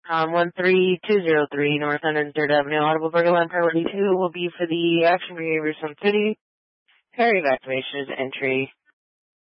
13203 North 103rd Avenue, Audible Burger Line Priority 2 will be for the Action Brigade Sun City. Area evacuation is entry